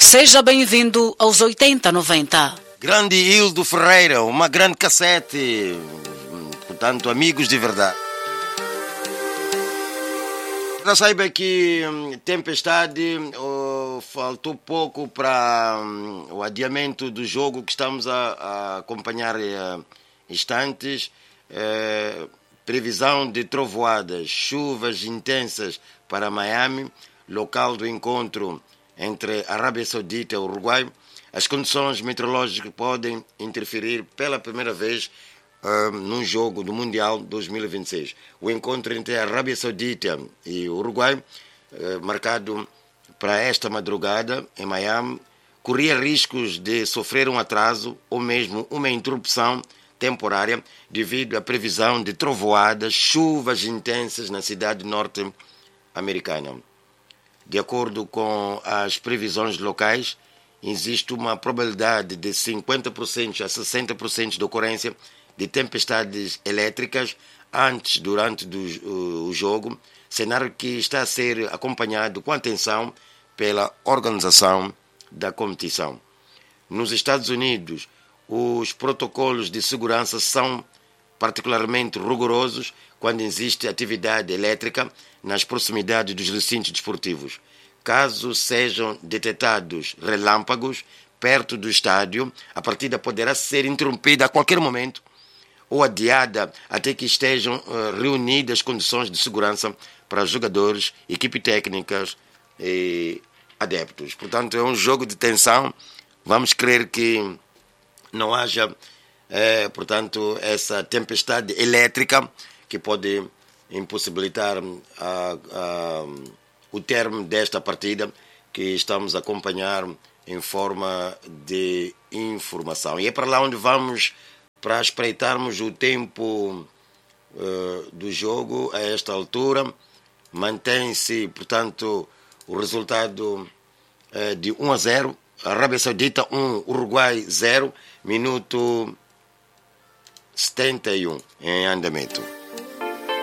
Seja bem-vindo aos 80-90. Grande Hildo Ferreira, uma grande cassete. Portanto, amigos de verdade. Já saiba que Tempestade faltou pouco para o adiamento do jogo que estamos a acompanhar instantes. Previsão de trovoadas, chuvas intensas para Miami, local do encontro entre Arábia Saudita e Uruguai. As condições meteorológicas podem interferir pela primeira vez num jogo do Mundial 2026. O encontro entre a Arábia Saudita e o Uruguai, marcado para esta madrugada em Miami, corria riscos de sofrer um atraso ou mesmo uma interrupção temporária devido à previsão de trovoadas, chuvas intensas na cidade norte-americana. De acordo com as previsões locais, existe uma probabilidade de 50% a 60% de ocorrência de tempestades elétricas antes, durante o jogo, cenário que está a ser acompanhado com atenção pela organização da competição. Nos Estados Unidos, os protocolos de segurança são particularmente rigorosos quando existe atividade elétrica nas proximidades dos recintos desportivos. Caso sejam detectados relâmpagos perto do estádio, a partida poderá ser interrompida a qualquer momento ou adiada até que estejam reunidas condições de segurança para jogadores, equipe técnicas e adeptos. Portanto, é um jogo de tensão. Vamos crer que não haja, portanto, essa tempestade elétrica que pode impossibilitar o termo desta partida que estamos a acompanhar em forma de informação. E é para lá onde vamos para espreitarmos o tempo do jogo a esta altura. Mantém-se, portanto, o resultado de 1-0. Arábia Saudita 1, Uruguai 0, minuto 71 em andamento.